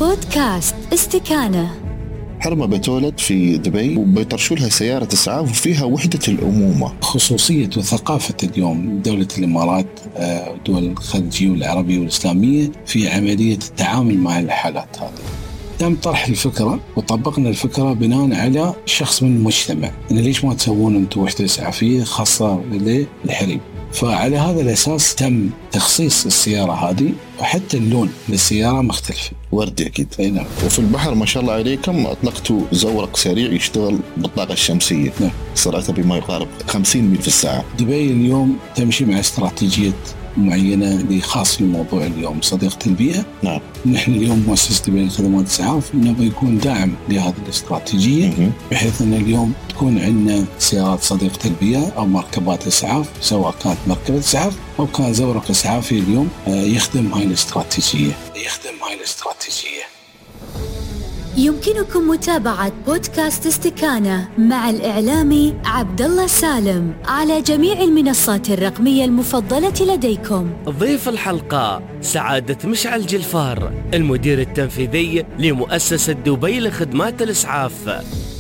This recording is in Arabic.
بودكاست استكانة. حرمة بتولد في دبي وبيطرشوا لها سيارة إسعاف وفيها وحدة الأمومة. خصوصية وثقافة اليوم دولة الإمارات ودول الخليجية والعربية والإسلامية في عملية التعامل مع الحالات هذه. تم طرح الفكرة وطبقنا الفكرة بناء على شخص من المجتمع، إن ليش ما تسوون أنتم وحدة إسعافية خاصة للحريم؟ فعلى هذا الأساس تم تخصيص السيارة هذه، وحتى اللون للسيارة مختلف، وردي أكيد. نعم. وفي البحر ما شاء الله عليكم أطلقتوا زورق سريع يشتغل بالطاقة الشمسية. نعم. سرعته بما يقارب 50 ميل في الساعة. دبي اليوم تمشي مع استراتيجية معينة خاص في موضوع اليوم صديقة البيئة. نعم. نحن اليوم مؤسسة دبي لخدمات الإسعاف نبغى يكون داعم لهذه الاستراتيجية، بحيث أن اليوم تكون عندنا سيارات صديقة البيئة أو مركبات إسعاف، سواء كانت مركبة إسعاف أو كان زورق إسعافي اليوم يخدم هاي الاستراتيجية. يمكنكم متابعة بودكاست استكانة مع الإعلامي عبد الله سالم على جميع المنصات الرقمية المفضلة لديكم. ضيف الحلقة سعادة مشعل جلفار، المدير التنفيذي لمؤسسة دبي لخدمات الإسعاف.